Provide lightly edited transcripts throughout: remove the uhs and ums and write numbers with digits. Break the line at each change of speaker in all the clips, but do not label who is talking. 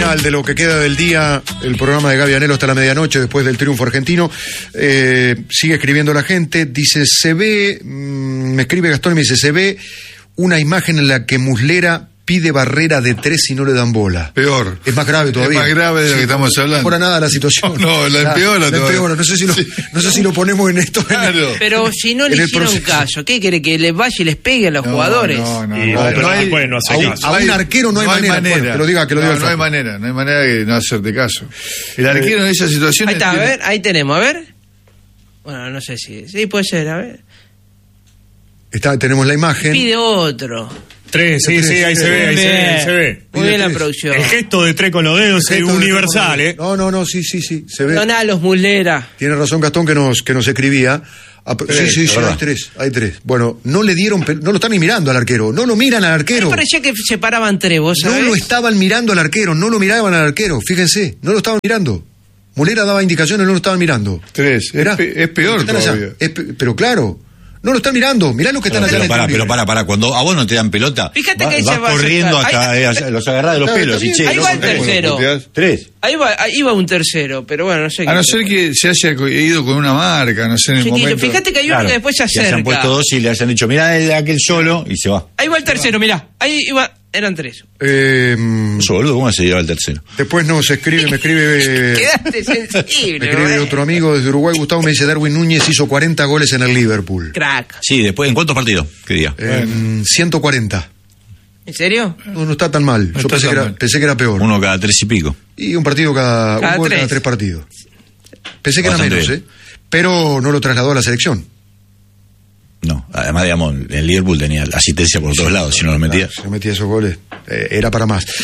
final de lo que queda del día, el programa de Gaby Anelo hasta la medianoche después del triunfo argentino. Sigue escribiendo la gente, dice, se ve, me escribe Gastón y me dice, se ve una imagen en la que Muslera pide barrera de 3 y no le dan bola.
Peor.
Es más grave todavía.
Es más grave de lo que estamos hablando.
No mejora nada la situación.
No, la empeora todavía.
No sé si lo ponemos en esto.
Claro.
Pero si no le hicieron caso, ¿qué quiere? ¿Que les vaya y les pegue a los jugadores?
No,
pero
hay,
después no hace caso. A un arquero no hay manera. Bueno, que lo diga
no hay manera de no hacerte caso. El arquero en esa situación...
Ahí está, a ver, ahí tenemos, a ver. Bueno, no sé si... Sí, puede ser, a ver.
Tenemos la imagen.
Pide otro.
3, sí, ahí se ve.
Muy bien la producción.
El gesto de 3 con los dedos es universal, ¿eh?
No, sí, se ve.
Doná los Muslera. Tiene
razón Gastón que nos escribía. Sí, hay 3. Bueno, no le dieron, no lo están ni mirando al arquero, no lo miran al arquero.
Me parecía que se paraban 3, ¿vos sabés?
No lo estaban mirando al arquero, no lo miraban al arquero, fíjense, no lo estaban mirando. Muslera daba indicaciones, no lo estaban mirando.
3, es peor todavía.
Pero claro... No lo están mirando, mirá lo que están allá.
Pero para, cuando a vos no te dan pelota,
fíjate que
vas corriendo hasta los agarrás de los pelos.
Ahí va el tercero.
3.
Ahí va un tercero, pero bueno, no sé.
A no ser que se haya ido con una marca, no sé, en el momento.
Fíjate que hay uno que después se acerca.
Se han puesto 2 y le hayan dicho, mirá aquel solo, y se va.
Ahí va el tercero, mirá. Ahí iba, eran 3.
Eso, boludo, ¿cómo se lleva el tercero?
Después me escribe...
Quedaste sensible.
Me escribe otro amigo desde Uruguay, Gustavo, me dice, Darwin Núñez hizo 40 goles en el Liverpool.
Crack.
Sí, después, ¿en cuántos partidos? ¿Qué día?
140.
¿En serio?
No está tan mal. Yo pensé que era peor.
Uno cada 3 y pico.
Y un partido cada 3 partidos. Pensé que bastante era menos, pero no lo trasladó a la selección.
No, además, digamos, el Liverpool tenía asistencia por todos lados, si no lo metía.
Si no metía esos goles, era para más.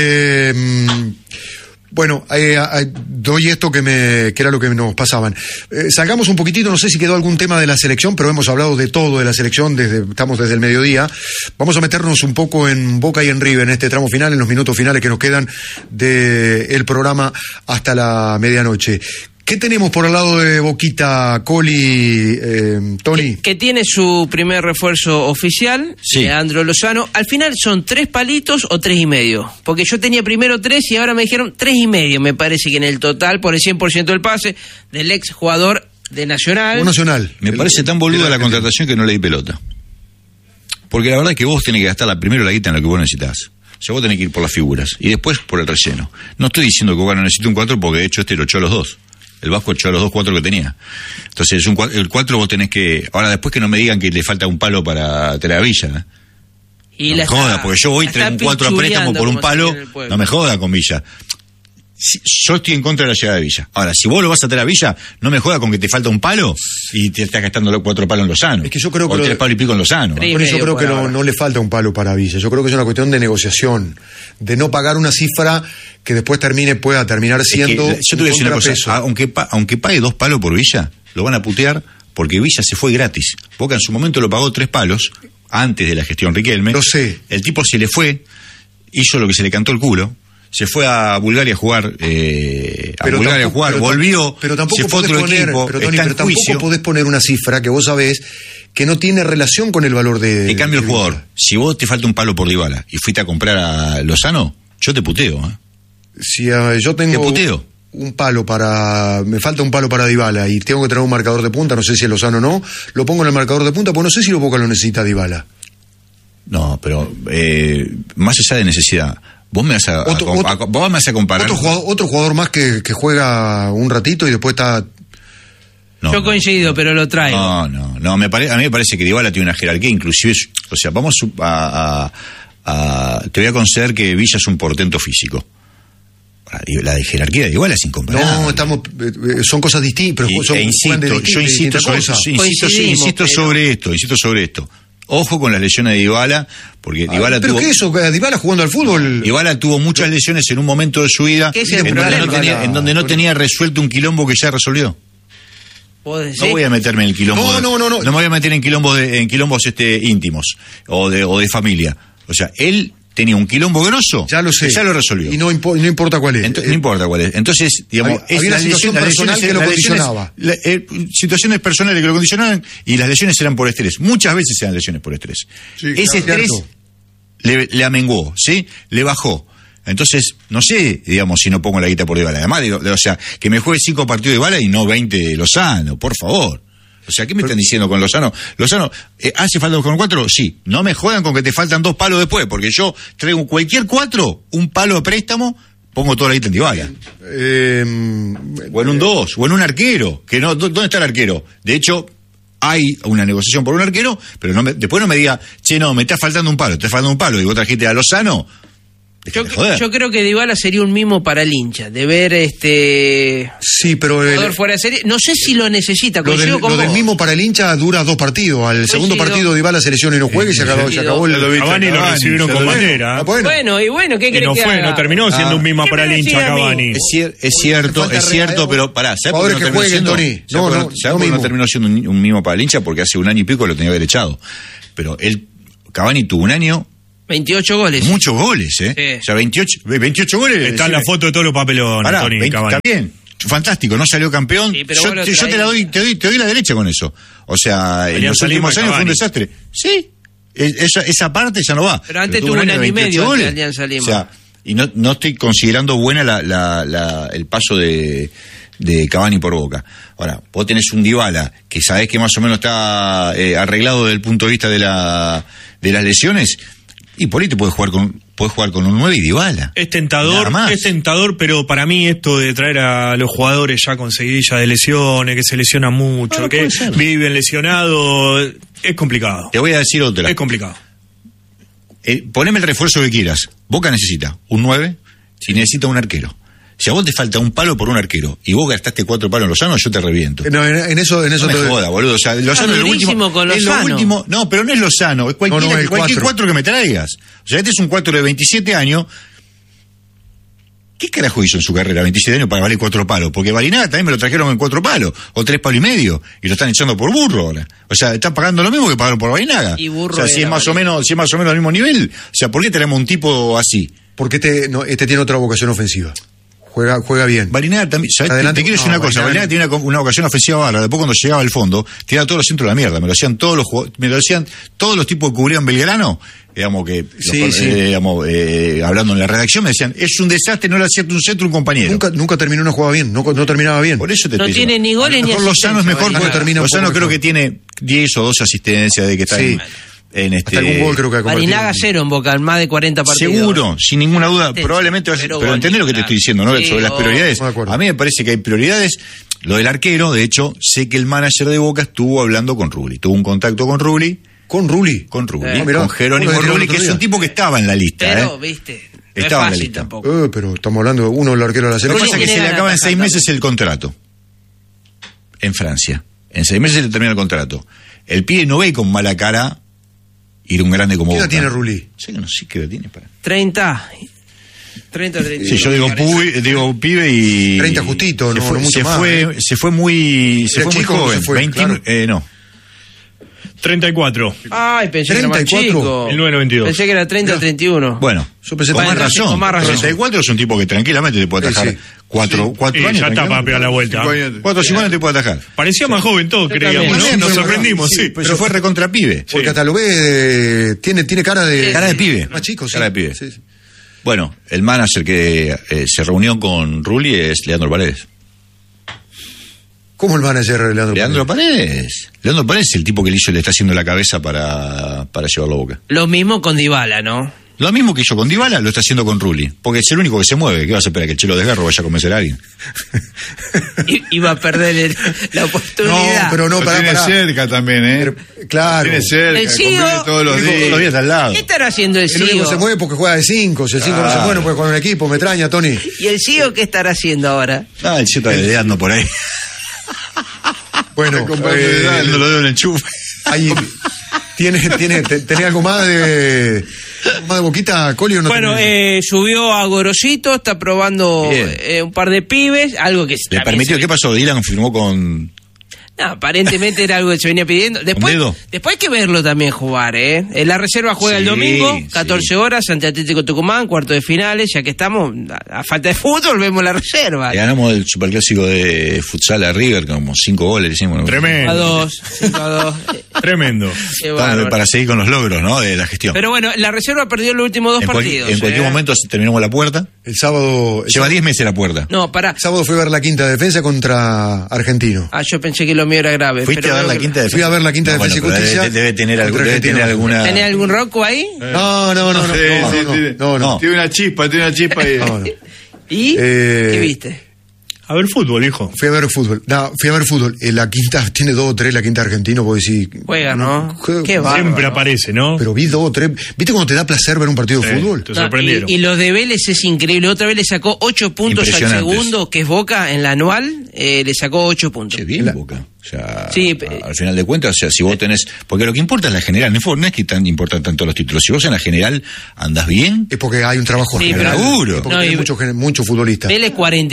Bueno, doy esto que era lo que nos pasaban. Salgamos un poquitito, no sé si quedó algún tema de la selección, pero hemos hablado de todo de la selección, estamos desde el mediodía. Vamos a meternos un poco en Boca y en River en este tramo final, en los minutos finales que nos quedan del programa hasta la medianoche. ¿Qué tenemos por el lado de Boquita, Coli, Tony?
Que tiene su primer refuerzo oficial, Leandro Lozano. Al final son 3 palitos o 3,5. Porque yo tenía primero 3 y ahora me dijeron 3,5. Me parece que en el total, por el 100% del pase, del ex jugador de Nacional.
Me parece tan boluda la contratación que no le di pelota. Porque la verdad es que vos tenés que gastar primero la guita en lo que vos necesitás. O sea, vos tenés que ir por las figuras y después por el relleno. No estoy diciendo que Boca no necesite un 4 porque de hecho lo echó a los 2. El Vasco echó a los 2 4 que tenía. Entonces, el 4 vos tenés que... Ahora, después que no me digan que le falta un palo para Villa. No me joda, porque yo voy, traigo un 4 a préstamo por un palo, no me joda con Villa. Yo estoy en contra de la llegada de Villa. Ahora, si vos lo vas a traer a Villa, no me joda con que te falta un palo y te estás gastando los 4 palos en Lozano.
Es que yo creo que...
O 3 palos y pico en Lozano.
Por eso creo que no le falta un palo para Villa. Yo creo que es una cuestión de negociación, de no pagar una cifra que después pueda terminar siendo...
Es que, yo te voy a decir una cosa, aunque pague 2 palos por Villa, lo van a putear porque Villa se fue gratis. Boca en su momento lo pagó 3 palos, antes de la gestión Riquelme.
Lo sé.
El tipo se le fue, hizo lo que se le cantó el culo, se fue a Bulgaria a jugar, volvió,
pero tampoco
se fue a otro equipo,
pero tampoco podés poner una cifra que vos sabés que no tiene relación con el valor de...
En cambio el jugador, si vos te falta un palo por Dybala y fuiste a comprar a Lozano, yo te puteo,
Si yo tengo me falta un palo para Dybala y tengo que traer un marcador de punta, no sé si es Lozano o no, lo pongo en el marcador de punta, porque no sé si Boca lo necesita Dybala.
No, pero más allá de necesidad, vos me vas a comparar.
Otro jugador más que juega un ratito y después está...
No, yo coincido, pero lo traigo.
No, a mí me parece que Dybala tiene una jerarquía, inclusive, o sea, vamos te voy a conceder que Villa es un portento físico. La de jerarquía de Dybala es incomparable.
No, son cosas distintas.
Yo insisto sobre esto. Ojo con las lesiones de Dybala, porque Dybala
¿pero qué es eso? ¿Dybala jugando al fútbol?
Dybala tuvo muchas lesiones en un momento de su vida en donde no tenía resuelto un quilombo que ya resolvió. No voy a meterme en el quilombo. No me voy a meter en quilombos íntimos o de familia. O sea, él tenía un quilombo grosso,
ya lo sé,
ya lo resolvió.
Y no importa cuál es.
No importa cuál es. Entonces, digamos,
había una situación personal que lo condicionaba.
Situaciones personales que lo condicionaban y las lesiones eran por estrés. Muchas veces eran lesiones por estrés. Sí, ese estrés le amenguó, ¿sí? Le bajó. Entonces, no sé, digamos, si no pongo la guita por Dybala. Además, o sea, que me juegue 5 partidos de Dybala y no 20 de Lozano, por favor. O sea, ¿qué me están diciendo con Lozano? Lozano, ¿hace falta con 4? Sí. No me jodan con que te faltan 2 palos después, porque yo traigo cualquier 4, un palo de préstamo, pongo toda la guita en Dybala. O en un 2, o en un arquero. Que no, ¿dónde está el arquero? De hecho, hay una negociación por un arquero, pero después no me diga, che, no, me está faltando un palo, y vos trajiste a Lozano.
Yo creo que Dybala sería un mimo para el hincha, de ver
sí, pero
jugador fuera de serie. No sé si lo necesita.
Lo del mimo para el hincha dura 2 partidos. Al segundo partido Dybala se lesiona y no juega y se acabó el...
Cavani lo recibieron con bandera.
Bueno, ¿qué crees que haga?
No terminó siendo un mimo para el hincha Cavani.
Es cierto, pero pará, ¿sabes por qué no terminó siendo un mimo para el hincha? Porque hace 1 año y pico lo tenía que haber echado. Pero Cavani tuvo un año...
28 goles.
Muchos goles, ¿eh? Sí. O sea, 28 goles.
Está en la foto de todos los papelones, Tony, Cavani.
Está bien, fantástico, no salió campeón. Sí, yo te doy la derecha con eso. O sea, en los últimos años fue un desastre. Sí, esa parte ya no va.
Pero antes tuvo 1 año y medio de Alianza Lima.
O sea, y no estoy considerando buena el paso de Cavani por Boca. Ahora, vos tenés un Dybala que sabés que más o menos está arreglado desde el punto de vista de las lesiones. Y por ahí te puedes jugar con un 9 y Dybala.
Es tentador, pero para mí esto de traer a los jugadores ya con seguidilla de lesiones, que se lesionan mucho, que viven lesionados, es complicado.
Te voy a decir otra.
Es complicado.
Poneme el refuerzo que quieras. Boca necesita un 9 y necesita un arquero. Si a vos te falta un palo por un arquero y vos gastaste 4 palos en Lozano, yo te reviento.
No, en eso
no me joda, boludo. O sea, Lozano es lo último. Es lo último. No, pero no es Lozano. Es cualquier 4 que me traigas. O sea, este es un 4 de 27 años. ¿Qué carajo hizo en su carrera 27 años para valer 4 palos? Porque Barinaga también me lo trajeron en 4 palos, o 3 palos y medio, y lo están echando por burro ahora. O sea, están pagando lo mismo que pagaron por Barinaga.
Y burro,
o sea, si es más o menos al mismo nivel. O sea, ¿por qué tenemos un tipo así?
Porque este tiene otra vocación ofensiva. Juega bien.
Barinaga también. Te quiero decir una cosa. Barinaga tiene una ocasión ofensiva bárbara. Después, cuando llegaba al fondo, tiraba todos los centros de la mierda. Me lo hacían todos los tipos que cubrían Belgrano. Digamos que, hablando en la redacción, me decían, es un desastre, no le acierta un centro un compañero.
Nunca terminó una jugada bien, no terminaba bien.
Por eso te
no tiene ni goles ni asistencia.
Lozano es mejor porque termina. Lozano creo que tiene 10 o 12 asistencias de que está en
hasta algún gol creo que ha convertido.
Barinaga 0 en Boca, en más de 40 partidos.
Seguro, sin ninguna duda, probablemente va a ser, pero entendés lo que te estoy diciendo, ¿no? Sobre las prioridades. A mí me parece que hay prioridades. Lo del arquero, de hecho, sé que el manager de Boca estuvo hablando con Rulli, tuvo un contacto con Rulli.
¿Con Rulli?
Con Jerónimo Rulli, que es un tipo que estaba en la lista.
Pero, viste,
estaba
en la
lista.
Tampoco.
Pero estamos hablando de uno del arquero de la selección.
Lo que pasa es que se le acaba en 6 meses el contrato. En Francia. En 6 meses se le termina el contrato. El pibe no ve con mala cara ir un grande como Boca.
¿Qué edad tiene Rulli?
No sé qué edad tiene.
30 o 30.
Sí, yo digo pibe y...
30 justito, no mucho más.
Se fue muy joven. 20, claro.
No. 34.
Ay, pensé que era más chico.
El 992.
Pensé que era 30 o 31.
Bueno,
yo pensé
con más razón. 34 es un tipo que tranquilamente te puede atajar. 4 años.
Ya está para pegar la vuelta.
4 o 5 años te puede atajar.
Parecía más joven todo, creíamos. Nos sorprendimos, sí.
Pero se fue recontra pibe.
Porque hasta lo ve, tiene cara de
pibe.
Más chico, sí.
Cara de pibe. Sí. Bueno, el manager que se reunió con Rulli es Leandro Paredes.
¿Cómo el manager
Leandro Paredes? Leandro Paredes es el tipo que le está haciendo la cabeza para llevarlo a Boca.
Lo mismo con Dybala, ¿no?
Lo mismo que hizo con Dybala lo está haciendo con Rulli, porque es el único que se mueve. ¿Qué vas a esperar? ¿Que el Chelo Desgarro vaya a convencer a alguien?
Iba a perder la oportunidad.
No, pero no,
para tiene cerca también, ¿eh?
Pero, claro.
Tiene cerca,
el CEO,
todos los días
al lado.
¿Qué estará haciendo el CEO?
El único se mueve porque juega de 5. Si el 5 no se mueve, no puede jugar en un equipo. Me extraña, Tony.
¿Y el CEO qué estará haciendo ahora?
El CEO está dedeando por ahí.
Bueno,
no lo veo en el enchufe.
Ahí ¿Tenés algo más de Boquita, Coli? ¿O no?
Bueno, subió a Gorosito, está probando un par de pibes, algo que
le permitió. ¿Qué pasó? Dylan firmó con...
No, aparentemente era algo que se venía pidiendo. Después hay que verlo también jugar, ¿eh? La reserva juega el domingo, 14 horas, ante Atlético Tucumán, cuarto de finales. Ya que estamos, a falta de fútbol, vemos la reserva.
Le ganamos el superclásico de futsal a River, como 5 goles. Hicimos,
tremendo.
5-2.
Tremendo.
Para seguir con los logros, ¿no? De la gestión.
Pero bueno, la reserva perdió los últimos 2 partidos.
En cualquier momento terminamos la puerta.
El sábado...
Lleva 10 meses la puerta.
No, pará.
El sábado fui a ver la quinta defensa contra Argentino.
Yo pensé que lo mío era grave.
¿Fuiste a ver la quinta defensa?
Fui a ver la quinta defensa y justicia.
Debe tener alguna...
¿Tenés algún Rocco ahí?
No.
Tiene una chispa ahí.
No.
¿Y? ¿Qué viste?
A ver fútbol, hijo.
Fui a ver fútbol. La quinta tiene 2 o 3, la quinta argentino, vos decís...
Juega, ¿no?
Qué
bárbaro.
Siempre aparece, ¿no?
Pero vi 2 o 3... ¿Viste cuando te da placer ver un partido de fútbol?
Te sorprendieron.
Y los de Vélez es increíble. Otra vez le sacó 8 puntos al segundo, que es Boca, en la anual, le sacó 8 puntos.
Qué bien, Boca. O sea,
sí,
al final de cuentas, o sea, si vos tenés... Porque lo que importa es la general, no es que tan importan tanto los títulos. Si vos en la general andás bien...
Es porque hay un trabajo
general. Seguro.
Porque hay muchos futbolistas.
Vélez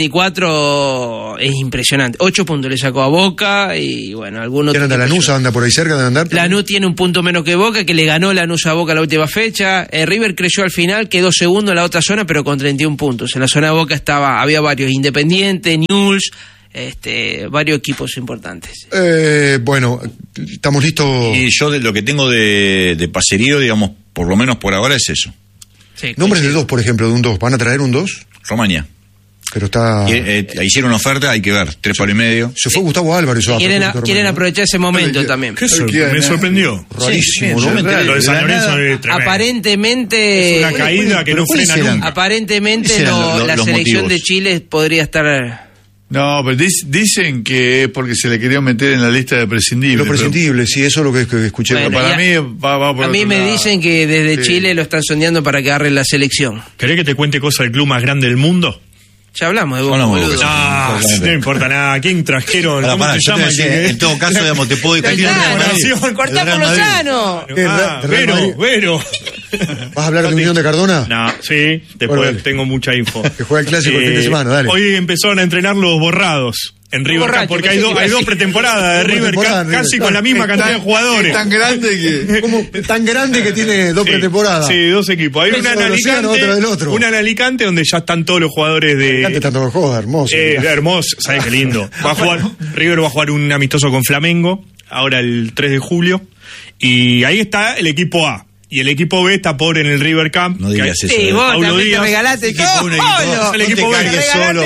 44 es impresionante. 8 puntos le sacó a Boca y bueno, algunos...
¿Quién anda Lanús? ¿Anda por ahí cerca de andar?
Lanús tiene un punto menos que Boca, que le ganó Lanús a Boca la última fecha. River creyó al final, quedó segundo en la otra zona, pero con 31 puntos. En la zona de Boca había varios, Independiente, Newell's, varios equipos importantes.
Bueno, estamos listos.
Y yo de lo que tengo de paserío, digamos, por lo menos por ahora es eso.
Sí,
nombres de 2, por ejemplo, de un 2. ¿Van a traer un 2?
Romaña.
Pero está...
hicieron una oferta, hay que ver, 3 para y medio.
Se fue Gustavo Álvarez.
Quieren aprovechar ese momento también.
Me sorprendió.
Rarísimo,
sí,
¿no?
Lo de San Lorenzo es tremendo.
Aparentemente...
Es una caída que no frena nunca.
Aparentemente la selección
motivos
de Chile podría estar...
No, pero dicen que es porque se le quería meter en la lista de prescindibles.
Los prescindibles, sí, eso es lo que escuché.
Bueno,
para mí va por
a mí me dicen que desde Chile lo están sondeando para que agarre la selección.
¿Querés que te cuente cosas del club más grande del mundo?
Ya hablamos de Boca, boludo.
No importa nada. ¿Quién trajeron? ¿Cómo se llama?
En todo caso, digamos, te puedo
decir. Cortá por Lozano.
Vero.
¿Vas a hablar de Unión de Cardona?
No, sí, después tengo mucha info.
Que juega el clásico el fin de semana, dale.
Hoy empezaron a entrenar los borrados en River Cup, porque hay 2 pretemporadas de River, casi con la misma cantidad de jugadores.
Es tan grande que...
¿Cómo? Tan grande que tiene 2 pretemporadas.
Sí, 2 equipos. Hay una en Alicante donde ya están todos los jugadores de...
Alicante están todos juegos, hermoso.
Hermoso, ¿sabes qué lindo? River va a jugar un amistoso con Flamengo, ahora el 3 de julio, y ahí está el equipo A. Y el equipo B está pobre en el River Camp.
No digas eso.
Sí, vos también te regalaste
solo. El equipo B.
¡Solo!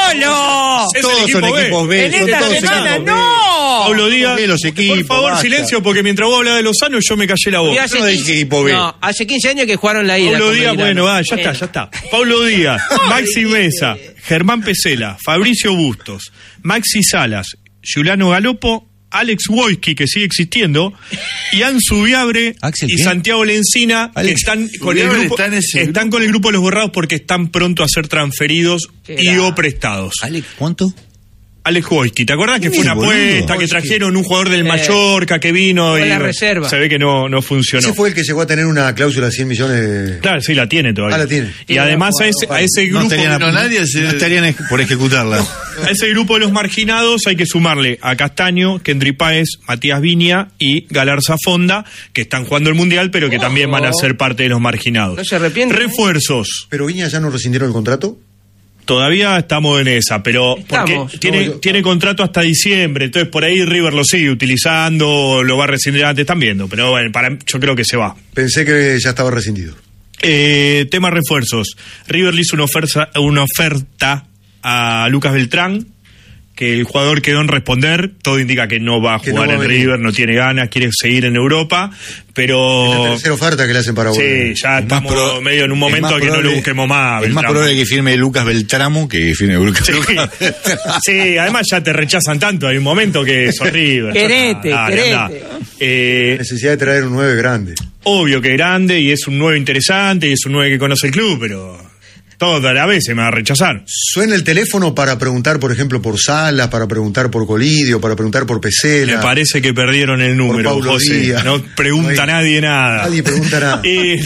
Todos son equipos B.
En esta semana, ¡no!
Pablo Díaz,
los equipos,
por favor,
basta.
Silencio, porque mientras vos hablabas de Lozano, yo me callé la boca.
No dije equipo B.
No, hace 15 años que jugaron la ida.
Pablo Díaz, bueno, ya está. Pablo Díaz, Maxi Mesa, Germán Pesela, Fabricio Bustos, Maxi Salas, Giuliano Galopo, Alex Wojcik, que sigue existiendo, y Ansu Viabre y Santiago Lencina, que están con el grupo de los borrados porque están pronto a ser transferidos o prestados.
¿Alex cuánto?
Alex Wojcik, ¿te acordás que fue una apuesta, que trajeron un jugador del Mallorca que vino y
la reserva.
Se ve que no funcionó.
Ese fue el que llegó a tener una cláusula de 100 millones.
Claro, sí, la tiene todavía.
La tiene.
Y además a ese grupo...
No estarían por ejecutarla.
A ese grupo de los marginados hay que sumarle a Castaño, Kendry Páez, Matías Viña y Galarza Fonda, que están jugando el Mundial, pero que también van a ser parte de los marginados.
No se arrepienten.
Refuerzos.
¿Pero Viña ya no rescindieron el contrato?
Todavía estamos en esa, pero porque tiene contrato hasta diciembre, entonces por ahí River lo sigue utilizando, lo va a rescindir antes, están viendo, pero bueno, yo creo que se va.
Pensé que ya estaba rescindido.
Tema refuerzos. River le hizo una oferta a Lucas Beltrán, que el jugador quedó en responder, todo indica que no va a jugar en River, no tiene ganas, quiere seguir en Europa, pero...
Es la tercera oferta que le hacen para volver.
Sí, ya estamos medio en un momento que no lo busquemos más.
Es más probable que firme Lucas Beltramo que firme Lucas Beltramo.
Sí, además ya te rechazan tanto, hay un momento que es horrible.
Querete.
Necesidad de traer un 9 grande.
Obvio que grande, y es un 9 interesante, y es un 9 que conoce el club, pero... Todo a la vez se me va a rechazar.
Suena el teléfono para preguntar, por ejemplo, por Salas, para preguntar por Colidio, para preguntar por Pesela.
Me parece que perdieron el número, José.
Díaz.
No pregunta nadie nada.
Nadie pregunta nada.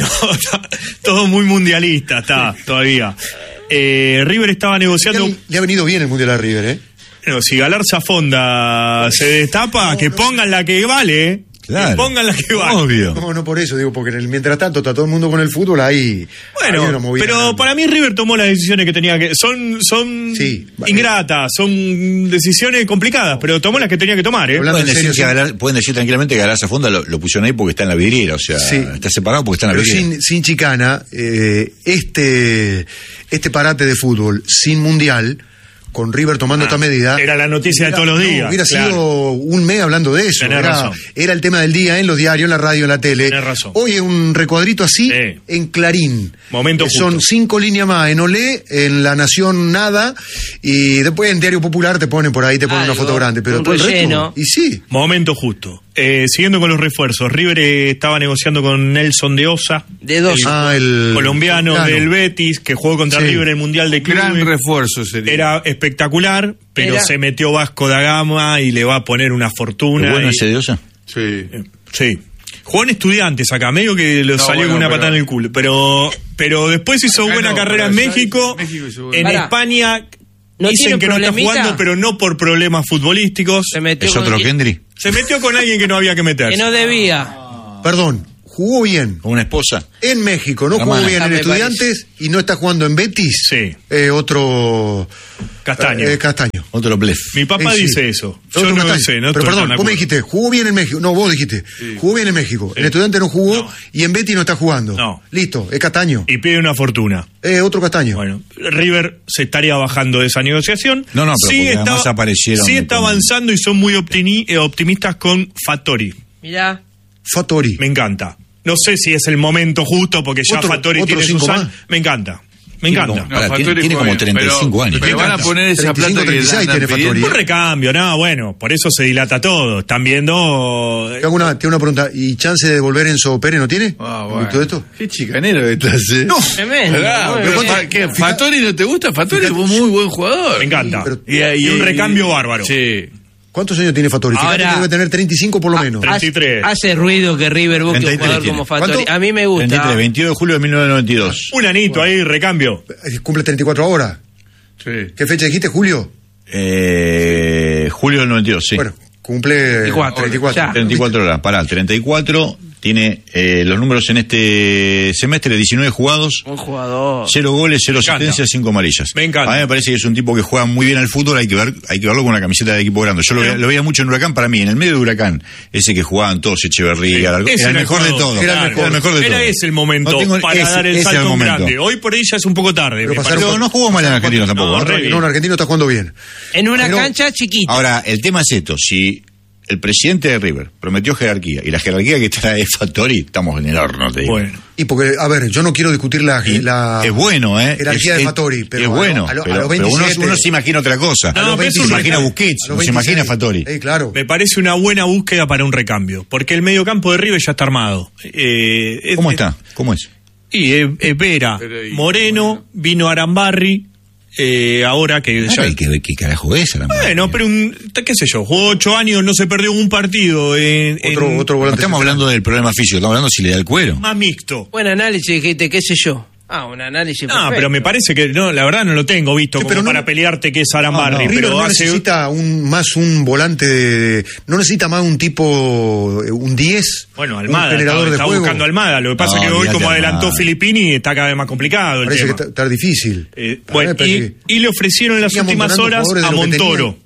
Todo muy mundialista está todavía. River estaba negociando...
Le ha venido bien el Mundial a River, ¿eh?
Bueno, si Galarza Fonda se destapa, que pongan la que vale,
Claro.
Que pongan la que vale.
Obvio.
No por eso, digo, porque mientras tanto está todo el mundo con el fútbol ahí.
Bueno,
ahí una movida
pero
grande.
para mí River tomó las decisiones que tenía que... Son
Sí.
ingratas, son decisiones complicadas, pero tomó las que tenía que tomar, ¿eh?
Hablando
Pueden
en
decir,
serio,
pueden decir tranquilamente que Galarza Fonda lo pusieron ahí porque está en la vidriera, o sea,
Sí.
está separado porque está en la
Pero
vidriera.
sin chicana, este parate de fútbol sin mundial, con River tomando esta medida.
Era la noticia de todos los días.
Hubiera
claro.
sido un mes hablando de eso.
Tenés razón.
Era el tema del día en los diarios, en la radio, en la tele.
Tenés razón.
Hoy es un recuadrito así
Sí.
en Clarín.
Momento
Que son
justo.
5 líneas más en Olé, en La Nación nada, y después en Diario Popular te ponen por ahí, te ponen
Algo,
una foto grande. Pero
un
todo el
relleno.
resto. Y sí.
Momento justo. Siguiendo con los refuerzos, River estaba negociando con Nelson de Osa,
De dos.
El
colombiano del Betis, que jugó contra
Sí.
River en el Mundial de Clubes.
Gran refuerzo sería.
Era espectacular, pero
Era-
se metió Vasco da Gama y le va a poner una fortuna.
¿Es bueno
y-
ese de Osa?
Sí.
Sí. Jugó en Estudiantes acá, medio que lo
No,
salió
bueno,
con una
pero-
patada en el culo. Pero después hizo
Acá
buena
no,
carrera en
pero allá
México.
en México hizo buena.
En
Pará.
España
¿No
dicen
tiene
que no está
problemita?
jugando, pero no por problemas futbolísticos.
Se metió
¿Es
con
otro
el-
Kendry?
Se metió con alguien que no había que meterse.
que no debía.
Perdón, jugó bien.
¿Con una esposa?
En México, no
La
jugó
mala.
bien en
Me
Estudiantes y no está jugando en Betis.
Sí.
Otro.
Castaño.
Castaño.
Otro blef.
Mi papá
Sí.
dice eso. Yo
Otro
no
Castaño.
sé, no
Pero
estoy
perdón,
tan de
vos me
acuerdo.
dijiste, jugó bien en México. No, vos dijiste, jugó bien en México. En Estudiantes no jugó
No.
y en Betis no está jugando.
No.
Listo, es Castaño.
Y pide una fortuna.
Otro Castaño.
Bueno, River se estaría bajando de esa negociación.
No, pero porque además aparecieron
Sí está
como-
avanzando y son muy optimistas con Fattori.
Mirá.
Fattori.
Me encanta. No sé si es el momento justo porque ya
Otro-
Fattori
otro
tiene sus
5
años.
más.
Me encanta. Me
Tiene
encanta.
como- Ahora,
Fattori
tiene
juega
como
bien,
35 años.
Pero van a poner esa
35,
plata que
36
andan
tiene Fattori.
pidiendo.
Un recambio, no, bueno, por eso se dilata todo. Están viendo.
Te hago una pregunta. ¿Y chance de volver Enzo Pérez no tiene?
Ah,
¿Con todo esto?
Qué chicanero que estás, ¿eh?
Tremendo.
Pará,
Muy
pero
bien.
¿qué? ¿Fattori no te gusta? Fattori es un muy buen jugador.
Me encanta.
Pero-
y un recambio bárbaro.
Sí.
¿Cuántos años tiene Fattori? Fíjate
Ahora-
que debe tener 35 por lo menos.
33.
Hace ruido que River busque un
33
jugador
tiene.
como Fattori.
¿Cuánto?
A mí me gusta.
23, 22 de julio de 1992.
Un anito ahí, recambio.
Cumple 34 ahora.
Sí.
¿Qué fecha dijiste, Julio?
Julio del 92, sí.
Bueno, cumple 34.
Ya.
34 horas, pará, 34, tiene los números en este semestre, 19 jugados,
Un jugador.
0 goles, 0
encanta.
asistencias, 5 amarillas.
Me encanta.
A mí me parece que es un tipo que juega muy bien al fútbol, hay que verlo con una camiseta de equipo grande. Yo lo veía mucho en Huracán, para mí, en el medio de Huracán, ese que jugaban todos, Echeverría, Alarcón,
Ese
era el mejor de
jugador.
todos.
Era el mejor
de
Era
todos.
ese el momento
No tengo-
para
ese-
dar el
ese era
salto
momento.
grande. Hoy por ahí ya es un poco tarde.
Pero
me
pasaron
parece.
Pero no jugó mal en Argentina tampoco.
No,
¿eh?
re bien.
No, un argentino está jugando bien.
En una
Pero-
cancha chiquita.
Ahora, el tema es esto, si el presidente de River prometió jerarquía, y la jerarquía que trae Fattori, estamos en el horno, te digo.
Bueno.
Y porque, a ver, yo no quiero discutir la
Es bueno, ¿eh?
jerarquía de Fattori, pero
es bueno,
a los
pero
27,
uno se imagina otra cosa.
No, pero
se
es un
imagina
recambio.
Busquets,
a los
no se imagina
26.
Fattori.
Claro.
Me parece una buena búsqueda para un recambio, porque el mediocampo de River ya está armado.
¿Cómo está? ¿Cómo es?
Y es Vera,
Pero,
Moreno, vino Arambarri, ahora que ya...
Ay, ¿qué carajo es?
Bueno, pero qué sé yo, jugó 8 años, no se perdió un partido
Otro
No
volante.
estamos hablando del problema físico, estamos hablando si le da el cuero.
más mixto.
Buen análisis, dijiste, qué sé yo. Un análisis
No,
perfecto.
pero me parece que no, la verdad no lo tengo visto
Sí,
como
pero no-
para pelearte que es Arambarri,
No,
River
pero
no
hace...
necesita más un volante no necesita más un tipo, un 10,
Bueno,
un
Almada,
generador de
está
juego.
buscando Almada, lo que pasa
No,
es que hoy
olvídate
como
Almada.
adelantó Filippini está cada vez más complicado el
Parece
tema.
que está difícil.
Bueno,
A mí me parece que-
y le ofrecieron en las
Sigue
últimas
amontonando
horas
jugadores
a
de lo que
Montoro,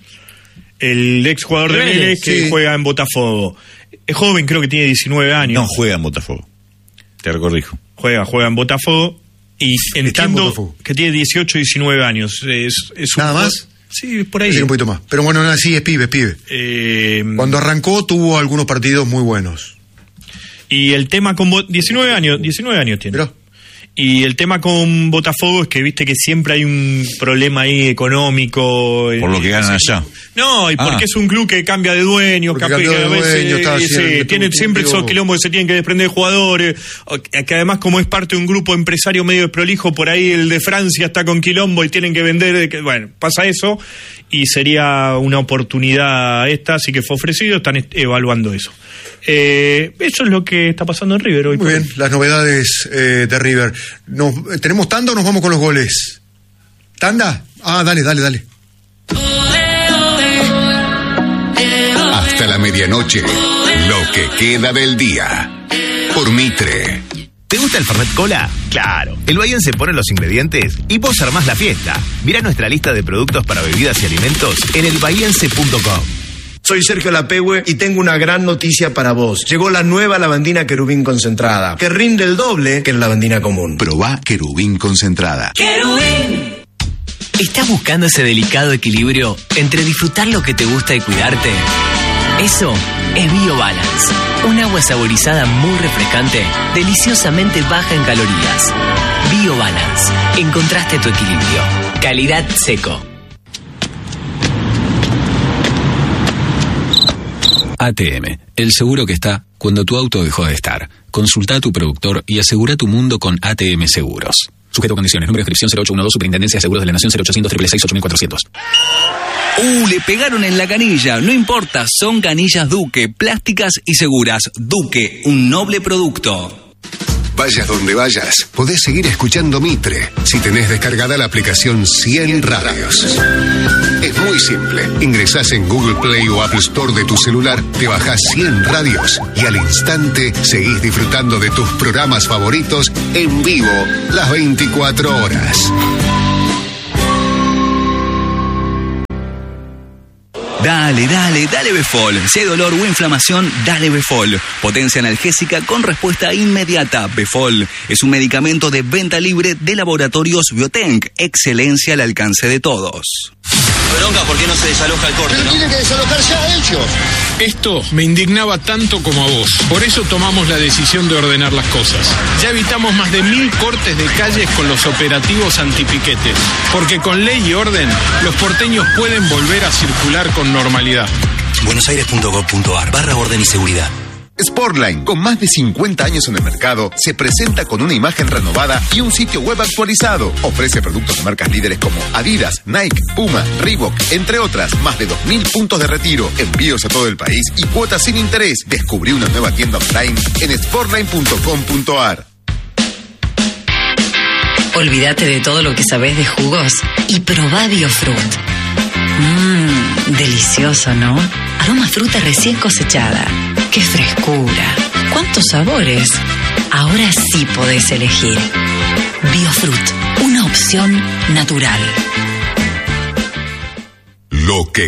el ex jugador de
Vélez,
Vélez que
sí.
juega en Botafogo. Es joven, creo que tiene 19 años.
No juega en Botafogo. Te recorrijo.
Juega en Botafogo y
Está en
entiendo
Botafogo.
que tiene 18, 19 años. Es un
¿Nada
jugador-
más?
Sí, por ahí.
Sí, un poquito más. Pero bueno, no, sí, es pibe. Cuando arrancó tuvo algunos partidos muy buenos.
Y el tema con 19 años tiene.
Mirá.
Y el tema con Botafogo es que viste que siempre hay un problema ahí económico.
Por lo que ganan allá.
No, y porque
Ah.
es un club que cambia de dueño,
Porque
que
cambió de
a veces,
dueño, está
sí,
haciendo-
tiene
tuvo
siempre
un
esos
lío.
quilombos que se tienen que desprender de jugadores, que además como es parte de un grupo empresario medio desprolijo, por ahí el de Francia está con quilombo y tienen que vender, bueno, pasa eso, y sería una oportunidad esta, así que fue ofrecido, están evaluando eso. Eso es lo que está pasando en River hoy.
Muy
por
bien,
hoy.
las novedades de River. ¿Tenemos tanda o nos vamos con los goles? ¿Tanda? Dale.
hasta la medianoche, lo que queda del día. Por Mitre.
¿Te gusta el Fernet Cola? Claro. El Bahiense pone los ingredientes y vos armás la fiesta. Mirá nuestra lista de productos para bebidas y alimentos en elbahiense.com.
Soy Sergio Lapehue y tengo una gran noticia para vos. Llegó la nueva lavandina Querubín concentrada, que rinde el doble que la lavandina común.
Probá Querubín concentrada.
¡Querubín! ¿Estás buscando ese delicado equilibrio entre disfrutar lo que te gusta y cuidarte? Eso es BioBalance, un agua saborizada muy refrescante, deliciosamente baja en calorías. BioBalance, encontraste tu equilibrio. Calidad Seco.
ATM, el seguro que está cuando tu auto dejó de estar. Consulta a tu productor y asegura tu mundo con ATM Seguros. Sujeto a condiciones. Número de inscripción 0812, Superintendencia de Seguros de la Nación, 0800 666 8400.
Le pegaron en la canilla. No importa, son canillas Duque, plásticas y seguras. Duque, un noble producto.
Vayas donde vayas, podés seguir escuchando Mitre si tenés descargada la aplicación 100 Radios. Es muy simple. Ingresás en Google Play o Apple Store de tu celular, te bajás 100 Radios y al instante seguís disfrutando de tus programas favoritos en vivo las 24 horas.
Dale Befol. Si hay dolor o inflamación, dale Befol. Potencia analgésica con respuesta inmediata. Befol es un medicamento de venta libre de Laboratorios Biotenc. Excelencia al alcance de todos.
Bronca, ¿por qué no se desaloja el corte?
Pero tienen que desalojarse a ellos.
Esto me indignaba tanto como a vos. Por eso tomamos la decisión de ordenar las cosas. Ya evitamos más de 1000 cortes de calles con los operativos antipiquetes. Porque con ley y orden, los porteños pueden volver a circular con normalidad.
buenosaires.gov.ar/orden y seguridad.
Sportline, con más de 50 años en el mercado, se presenta con una imagen renovada y un sitio web actualizado. Ofrece productos de marcas líderes como Adidas, Nike, Puma, Reebok, entre otras. Más de 2000 puntos de retiro, envíos a todo el país y cuotas sin interés. Descubrí una nueva tienda online en sportline.com.ar.
Olvídate de todo lo que sabés de jugos y probá Biofruit. Delicioso, ¿no? Aroma a fruta recién cosechada. ¡Qué frescura! ¡Cuántos sabores! Ahora sí podés elegir. Biofruit, una opción natural.
Lo que